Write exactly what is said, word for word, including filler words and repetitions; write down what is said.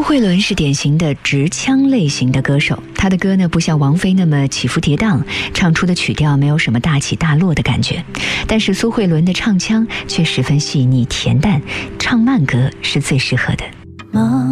慧伦是典型的直腔类型的歌手，她的歌呢不像王菲那么起伏跌宕，唱出的曲调没有什么大起大落的感觉，但是苏慧伦的唱腔却十分细腻恬淡，唱慢歌是最适合的。